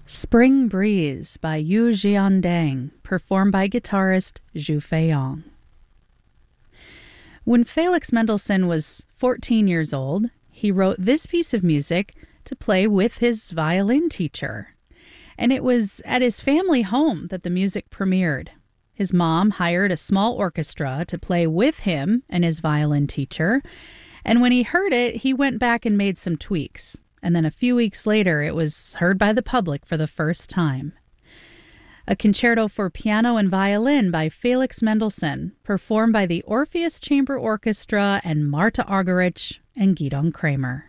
Spring Breeze by Yu Jiandang, performed by guitarist Zhu Feiyong. When Felix Mendelssohn was 14 years old, he wrote this piece of music to play with his violin teacher. And it was at his family home that the music premiered. His mom hired a small orchestra to play with him and his violin teacher. And when he heard it, he went back and made some tweaks. And then a few weeks later, it was heard by the public for the first time. A concerto for piano and violin by Felix Mendelssohn, performed by the Orpheus Chamber Orchestra and Marta Argerich and Gidon Kremer.